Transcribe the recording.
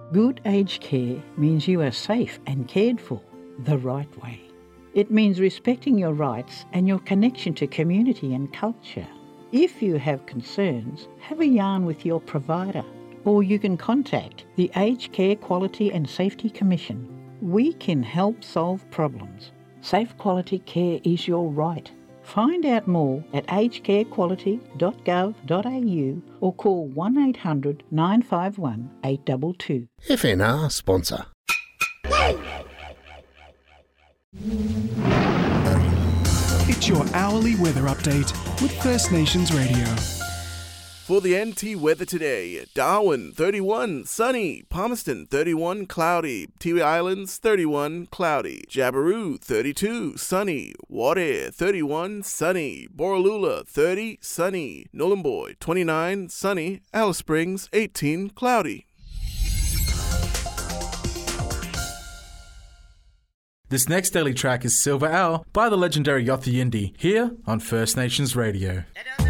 Good aged care means you are safe and cared for the right way. It means respecting your rights and your connection to community and culture. If you have concerns, have a yarn with your provider, or you can contact the Aged Care Quality and Safety Commission. We can help solve problems. Safe quality care is your right. Find out more at agedcarequality.gov.au or call 1800 951 822. FNR sponsor. It's your hourly weather update with First Nations Radio. For the NT weather today, Darwin 31 sunny, Palmerston 31 cloudy, Tiwi Islands 31 cloudy, Jabiru 32 sunny, Wadair 31 sunny, Borroloola 30 sunny, Nhulunbuy 29 sunny, Alice Springs 18 cloudy. This next daily track is Silver Owl by the legendary Yothu Yindi, here on First Nations Radio.